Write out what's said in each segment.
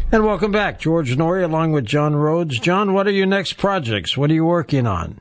And welcome back. George Noory along with John Rhodes. John, what are your next projects? What are you working on?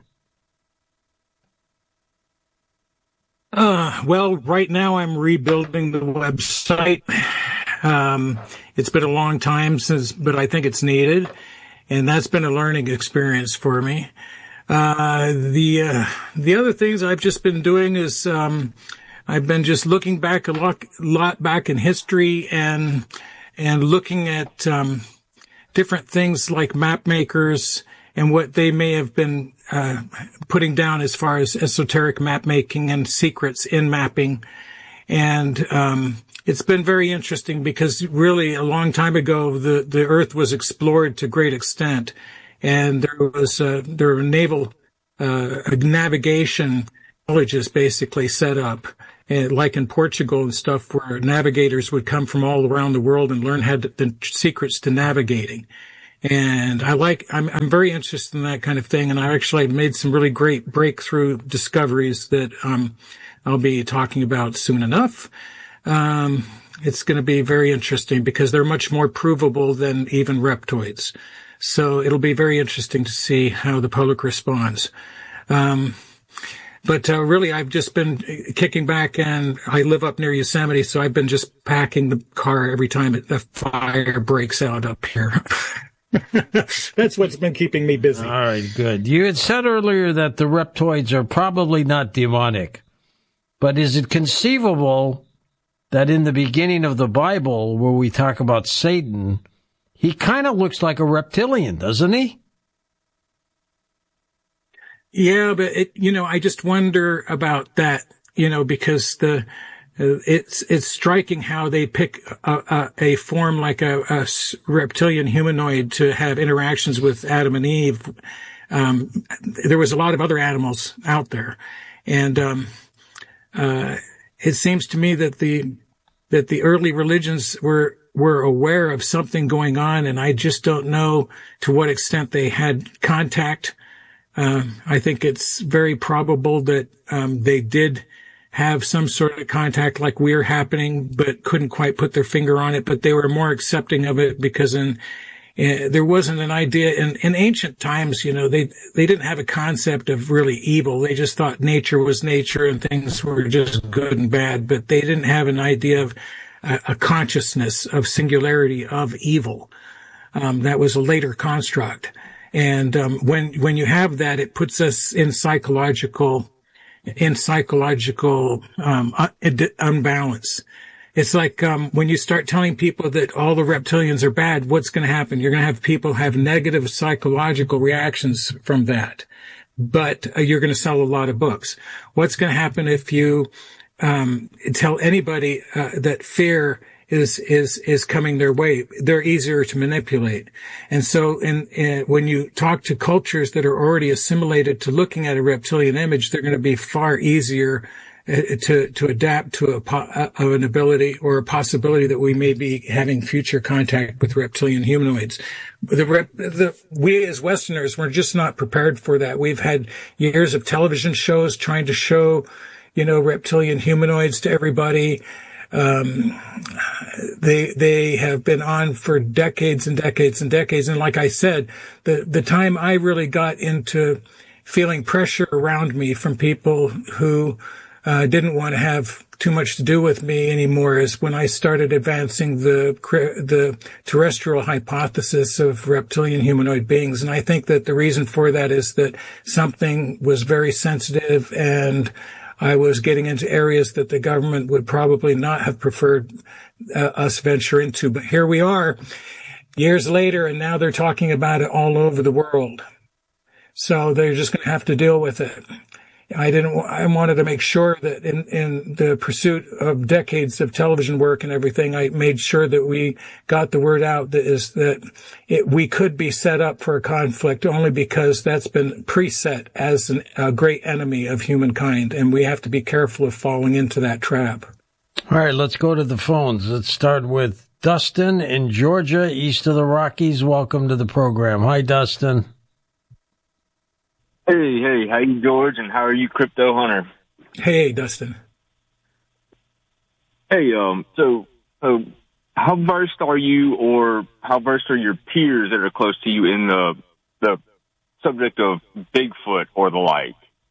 Well, right now I'm rebuilding the website. It's been a long time but I think it's needed. And that's been a learning experience for me. The other things I've just been doing is, I've been just looking back a lot back in history and looking at, different things like map makers and what they may have been, putting down as far as esoteric map making and secrets in mapping. And, it's been very interesting because really a long time ago, the earth was explored to great extent. And there were naval, navigation colleges basically set up, like in Portugal and stuff, where navigators would come from all around the world and learn the secrets to navigating. And I'm very interested in that kind of thing. And I actually made some really great breakthrough discoveries that, I'll be talking about soon enough. It's going to be very interesting because they're much more provable than even reptoids. So it'll be very interesting to see how the public responds. But really, I've just been kicking back, and I live up near Yosemite, so I've been just packing the car every time a fire breaks out up here. That's what's been keeping me busy. All right, good. You had said earlier that the reptoids are probably not demonic, but is it conceivable that in the beginning of the Bible, where we talk about Satan, he kind of looks like a reptilian, doesn't he? Yeah, but I just wonder about that, because it's striking how they pick a form like a reptilian humanoid to have interactions with Adam and Eve. There was a lot of other animals out there, and it seems to me that the early religions were aware of something going on, and I just don't know to what extent they had contact. I think it's very probable that they did have some sort of contact like we're happening, but couldn't quite put their finger on it. But they were more accepting of it because there wasn't an idea in ancient times. They didn't have a concept of really evil. They just thought nature was nature and things were just good and bad. But they didn't have an idea of a consciousness of singularity of evil. That was a later construct. And when you have that, it puts us in psychological unbalance. It's like when you start telling people that all the reptilians are bad, what's going to happen? You're going to have people have negative psychological reactions from that, but you're going to sell a lot of books. What's going to happen if you tell anybody that fear is coming their way? They're easier to manipulate. And so when you talk to cultures that are already assimilated to looking at a reptilian image, they're going to be far easier to adapt to an ability or a possibility that we may be having future contact with reptilian humanoids. We as Westerners, we're just not prepared for that. We've had years of television shows trying to show, reptilian humanoids to everybody. They have been on for decades and decades and decades. And like I said, the time I really got into feeling pressure around me from people who didn't want to have too much to do with me anymore is when I started advancing the terrestrial hypothesis of reptilian humanoid beings. And I think that the reason for that is that something was very sensitive, and I was getting into areas that the government would probably not have preferred us venture into. But here we are years later, and now they're talking about it all over the world. So they're just going to have to deal with it. I wanted to make sure that in the pursuit of decades of television work and everything, I made sure that we got the word out we could be set up for a conflict only because that's been preset as a great enemy of humankind, and we have to be careful of falling into that trap. All right, let's go to the phones. Let's start with Dustin in Georgia, east of the Rockies. Welcome to the program. Hi, Dustin. Hey, how you, George, and how are you, Crypto Hunter? Hey, Dustin. Hey, so how versed are you, or how versed are your peers that are close to you in the subject of Bigfoot or the like?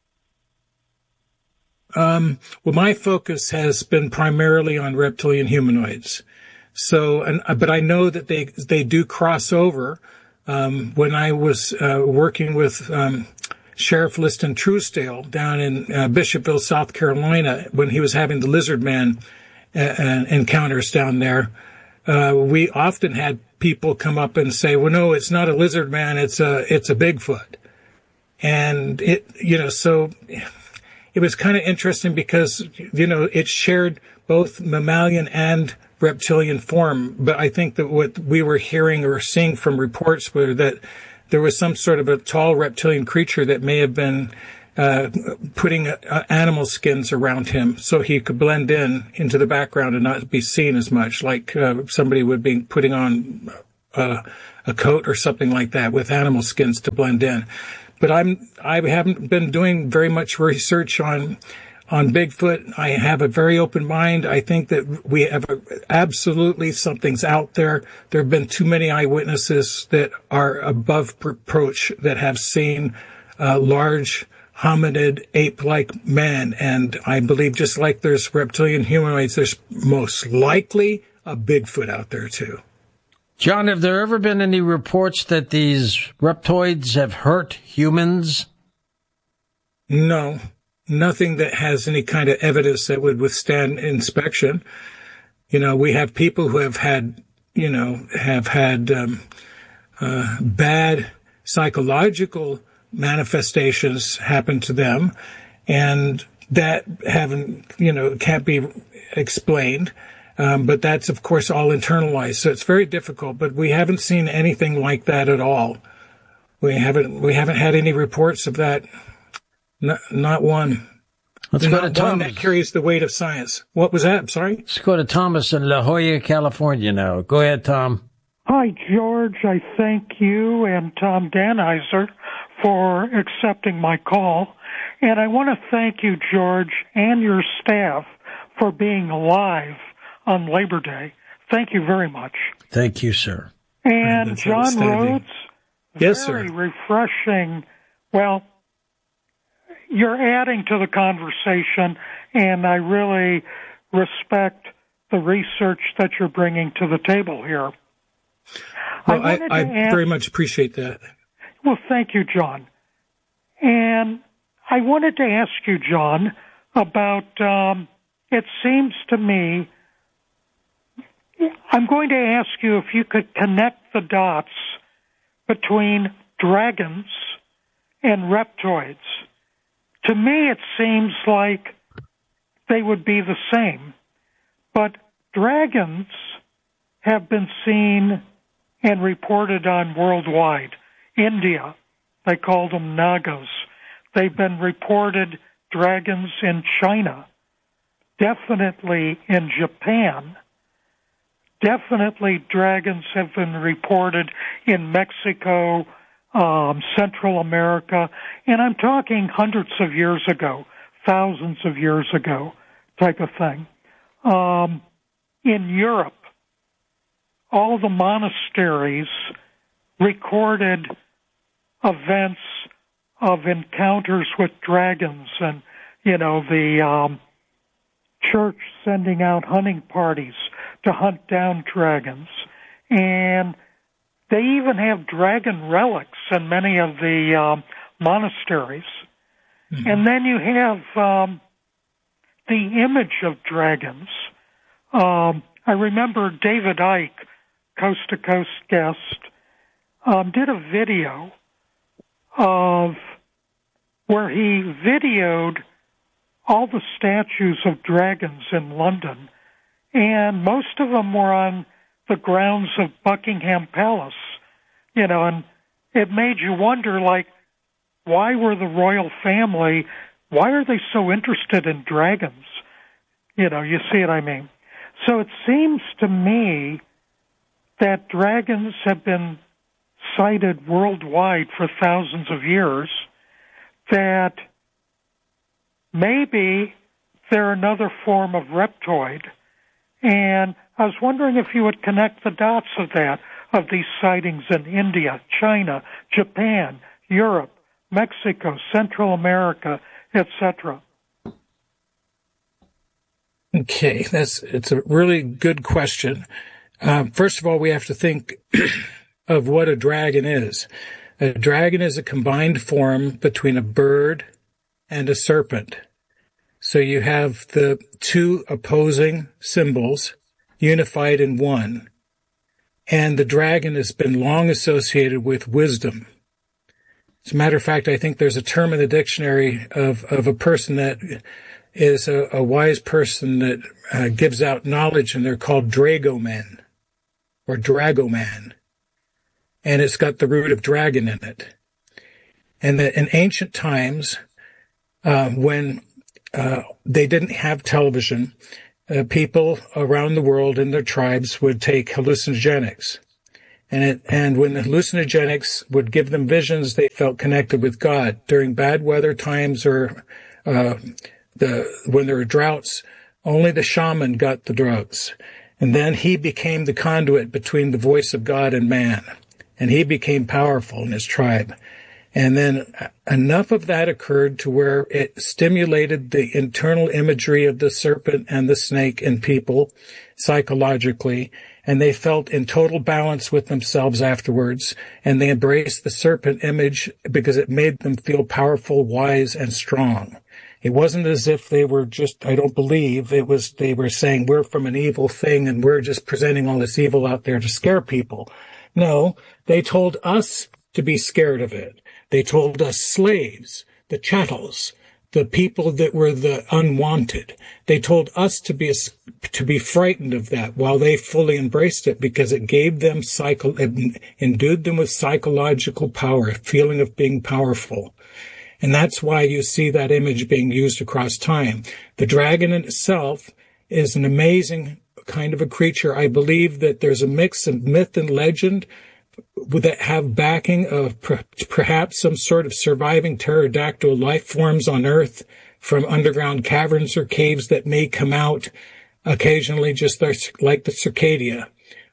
Well, my focus has been primarily on reptilian humanoids. So, but I know that they do cross over. When I was working with Sheriff Liston Truesdale down in Bishopville, South Carolina, when he was having the lizard man encounters down there, we often had people come up and say, "Well, no, it's not a lizard man; it's a Bigfoot." And so it was kind of interesting because it shared both mammalian and reptilian form. But I think that what we were hearing or seeing from reports were that there was some sort of a tall reptilian creature that may have been putting animal skins around him so he could blend into the background and not be seen as much, like somebody would be putting on a coat or something like that with animal skins to blend in. But I haven't been doing very much research on Bigfoot. I have a very open mind. I think that we have absolutely something's out there. There have been too many eyewitnesses that are above reproach that have seen large hominid ape-like men. And I believe just like there's reptilian humanoids, there's most likely a Bigfoot out there too. John, have there ever been any reports that these reptoids have hurt humans? No, nothing that has any kind of evidence that would withstand inspection. We have people who have had bad psychological manifestations happen to them, and that can't be explained. But that's, of course, all internalized. So it's very difficult, but we haven't seen anything like that at all. We haven't had any reports of that. Not one. Let's go to Thomas. One that carries the weight of science. What was that? I'm sorry? Let's go to Thomas in La Jolla, California now. Go ahead, Tom. Hi, George. I thank you and Tom Danizer for accepting my call. And I want to thank you, George, and your staff for being alive on Labor Day. Thank you very much. Thank you, sir. And John Rhodes, yes, very sir. refreshing. Well, you're adding to the conversation, and I really respect the research that you're bringing to the table here. Well, I very much appreciate that. Well, thank you, John. And I wanted to ask you, John, about, it seems to me, I'm going to ask you if you could connect the dots between dragons and reptoids. To me, it seems like they would be the same. But dragons have been seen and reported on worldwide. India, they called them Nagas. They've been reported dragons in China, definitely in Japan. Definitely dragons have been reported in Mexico, Central America, and I'm talking hundreds of years ago, thousands of years ago type of thing. In Europe, all the monasteries recorded events of encounters with dragons and, the church sending out hunting parties to hunt down dragons. And they even have dragon relics in many of the monasteries. Mm-hmm. And then you have the image of dragons. I remember David Icke, Coast to Coast guest, did a video of where he videoed all the statues of dragons in London, and most of them were on the grounds of Buckingham Palace, and it made you wonder, why were the royal family, why are they so interested in dragons? You see what I mean? So it seems to me that dragons have been sighted worldwide for thousands of years, that maybe they're another form of reptoid. And I was wondering if you would connect the dots of that, of these sightings in India, China, Japan, Europe, Mexico, Central America, etc. Okay, it's a really good question. First of all, we have to think of what a dragon is. A dragon is a combined form between a bird and a serpent. So you have the two opposing symbols unified in one. And the dragon has been long associated with wisdom. As a matter of fact, I think there's a term in the dictionary of a person that is a wise person that gives out knowledge, and they're called dragomen or dragoman. And it's got the root of dragon in it. And that in ancient times, when they didn't have television, people around the world in their tribes would take hallucinogenics. And when the hallucinogenics would give them visions, they felt connected with God. During bad weather times or when there were droughts, only the shaman got the drugs. And then he became the conduit between the voice of God and man. And he became powerful in his tribe. And then enough of that occurred to where it stimulated the internal imagery of the serpent and the snake in people psychologically, and they felt in total balance with themselves afterwards, and they embraced the serpent image because it made them feel powerful, wise, and strong. It wasn't as if they were just, I don't believe, they were saying we're from an evil thing and we're just presenting all this evil out there to scare people. No, they told us to be scared of it. They told us slaves, the chattels, the people that were the unwanted. They told us to be frightened of that while they fully embraced it because it gave them it endued them with psychological power, a feeling of being powerful. And that's why you see that image being used across time. The dragon in itself is an amazing kind of a creature. I believe that there's a mix of myth and legend that have backing of perhaps some sort of surviving pterodactyl life forms on Earth from underground caverns or caves that may come out occasionally, just like the circadia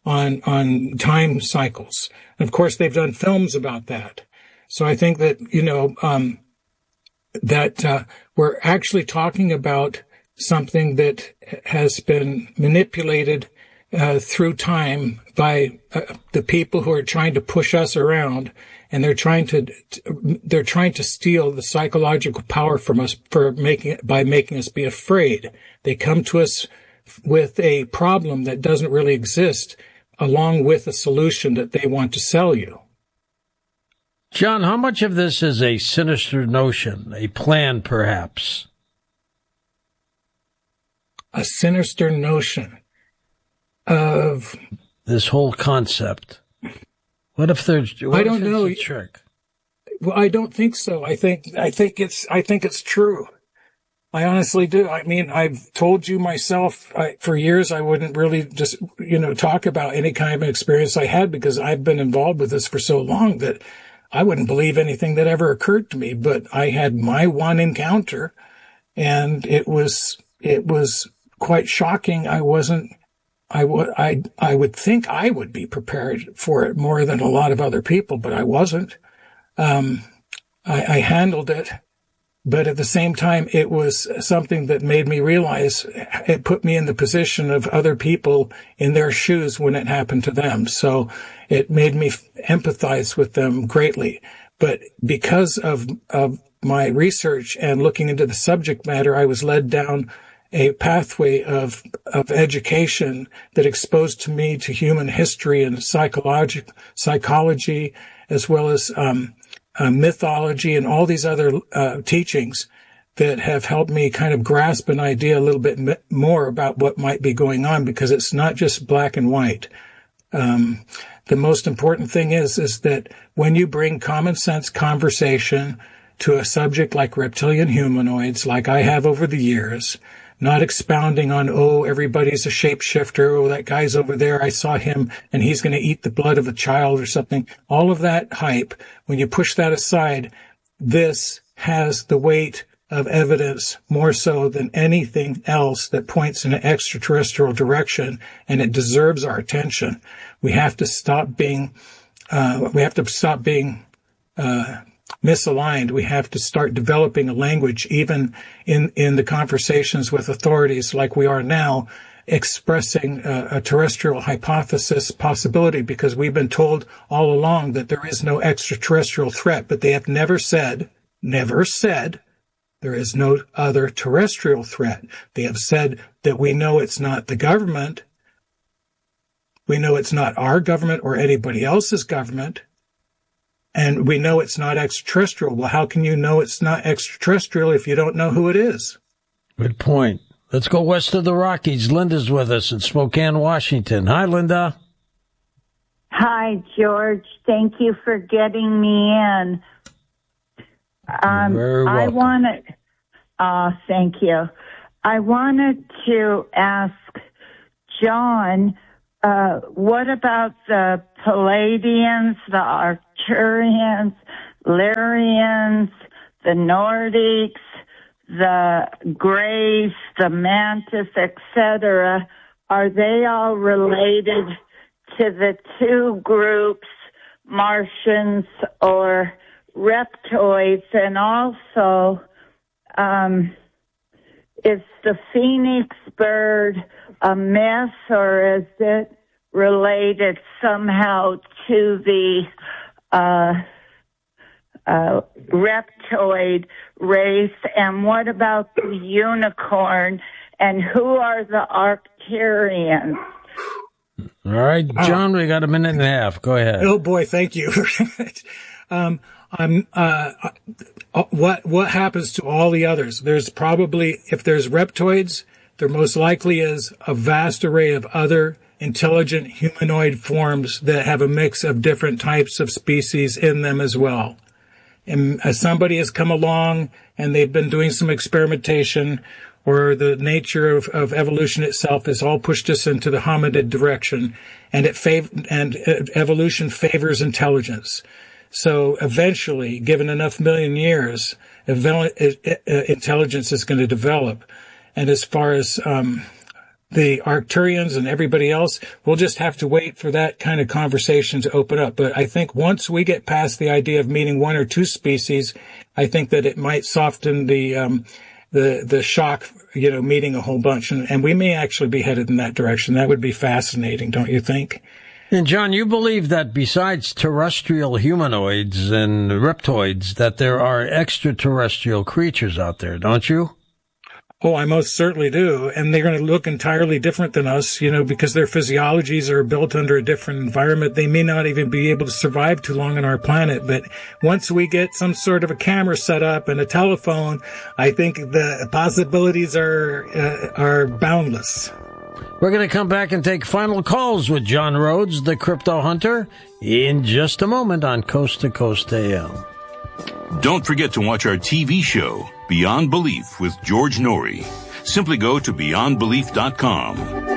on time cycles. And of course, they've done films about that. So I think that, we're actually talking about something that has been manipulated through time by the people who are trying to push us around, and they're trying to steal the psychological power from us by making us be afraid. They come to us with a problem that doesn't really exist, along with a solution that they want to sell you. John, how much of this is a sinister notion, a plan perhaps? A sinister notion of this whole concept. What if there's? I don't know. A trick? Well, I don't think so. I think it's true. I honestly do. I mean, I've told you myself for years I wouldn't really just talk about any kind of experience I had because I've been involved with this for so long that I wouldn't believe anything that ever occurred to me. But I had my one encounter, and it was quite shocking. I would think I would be prepared for it more than a lot of other people, but I wasn't. I handled it, but at the same time, it was something that made me realize it put me in the position of other people in their shoes when it happened to them. So it made me empathize with them greatly. But because of my research and looking into the subject matter, I was led down a pathway of education that exposed to me to human history and psychology, as well as mythology and all these other teachings that have helped me kind of grasp an idea a little bit more about what might be going on, because it's not just black and white. The most important thing is that when you bring common sense conversation to a subject like reptilian humanoids, like I have over the years, not expounding on, everybody's a shapeshifter, that guy's over there, I saw him, and he's going to eat the blood of a child or something. All of that hype, when you push that aside, this has the weight of evidence, more so than anything else, that points in an extraterrestrial direction, and it deserves our attention. We have to stop being misaligned. We have to start developing a language, even in the conversations with authorities like we are now, expressing a terrestrial hypothesis possibility, because we've been told all along that there is no extraterrestrial threat, but they have never said there is no other terrestrial threat. They have said that we know it's not the government. We know it's not our government or anybody else's government. And we know it's not extraterrestrial. Well, how can you know it's not extraterrestrial if you don't know who it is? Good point. Let's go west of the Rockies. Linda's with us in Spokane, Washington. Hi, Linda. Hi, George. Thank you for getting me in. You're very welcome. Thank you. I wanted to ask John, what about the Palladians, the Arcturians, Lyrians, the Nordics, the Greys, the Mantis, etc.? Are they all related to the two groups, Martians or reptoids? And also, is the phoenix bird a myth, or is it related somehow to the reptoid race? And what about the unicorn? And who are the Arcturians? All right, John, we got a minute and a half. Go ahead. Oh boy, thank you. What happens to all the others? There's probably, if there's reptoids, there most likely is a vast array of other intelligent humanoid forms that have a mix of different types of species in them as well. And as somebody has come along and they've been doing some experimentation, or the nature of evolution itself has all pushed us into the hominid direction, and evolution favors intelligence. So eventually, given enough million years, intelligence is going to develop. And as far as the Arcturians and everybody else, we'll just have to wait for that kind of conversation to open up. But I think once we get past the idea of meeting one or two species, I think that it might soften the shock, meeting a whole bunch. And we may actually be headed in that direction. That would be fascinating, don't you think? And John, you believe that besides terrestrial humanoids and reptoids, that there are extraterrestrial creatures out there, don't you? Oh, I most certainly do. And they're going to look entirely different than us, because their physiologies are built under a different environment. They may not even be able to survive too long on our planet. But once we get some sort of a camera set up and a telephone, I think the possibilities are boundless. We're going to come back and take final calls with John Rhodes, the Crypto Hunter, in just a moment on Coast to Coast AM. Don't forget to watch our TV show, Beyond Belief with George Norrie. Simply go to beyondbelief.com.